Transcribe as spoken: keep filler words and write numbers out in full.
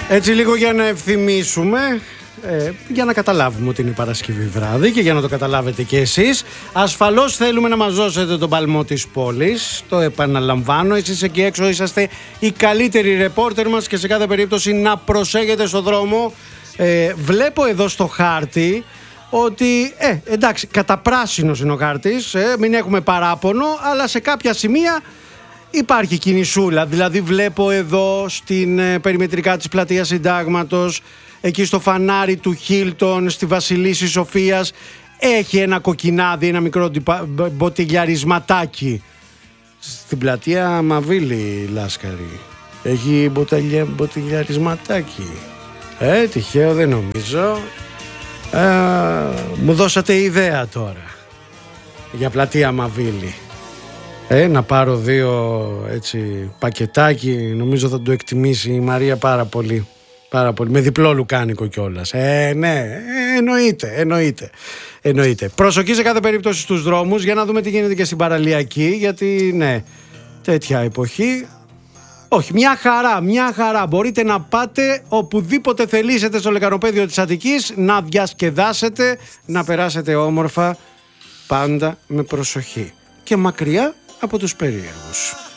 Έτσι λίγο για να ευθυμίσουμε, ε, για να καταλάβουμε ότι είναι Παρασκευή βράδυ και για να το καταλάβετε και εσείς. Ασφαλώς θέλουμε να μας δώσετε τον παλμό της πόλης, το επαναλαμβάνω. Εσείς εκεί έξω είσαστε οι καλύτεροι ρεπόρτερ μας και σε κάθε περίπτωση να προσέχετε στο δρόμο. Ε, βλέπω εδώ στο χάρτη ότι, ε, εντάξει, κατά πράσινος είναι ο χάρτης, ε, μην έχουμε παράπονο, αλλά σε κάποια σημεία υπάρχει κινησούλα. Δηλαδή βλέπω εδώ στην ε, περιμετρικά της πλατείας Συντάγματος, εκεί στο φανάρι του Χίλτον, στη Βασιλίσση Σοφίας, έχει ένα κοκκινάδι, ένα μικρό μποτιλιαρισματάκι. Στην πλατεία Μαβίλη, Λάσκαρη, έχει μποτελια, μποτιλιαρισματάκι. Ε, τυχαίο δεν νομίζω. Ε, μου δώσατε ιδέα τώρα για πλατεία Μαβίλη. Ε, να πάρω δύο έτσι πακετάκι, νομίζω θα το εκτιμήσει η Μαρία πάρα πολύ. Πάρα πολύ, με διπλό λουκάνικο κιόλας. Ε, ναι, ε, εννοείται, εννοείται, εννοείται. Προσοχή σε κάθε περίπτωση στους δρόμους για να δούμε τι γίνεται και στην παραλιακή, γιατί ναι, τέτοια εποχή. Όχι, μια χαρά, μια χαρά. Μπορείτε να πάτε οπουδήποτε θελήσετε στο λεκανοπέδιο της Αττικής, να διασκεδάσετε, να περάσετε όμορφα, πάντα με προσοχή και μακριά από τους περίεργους.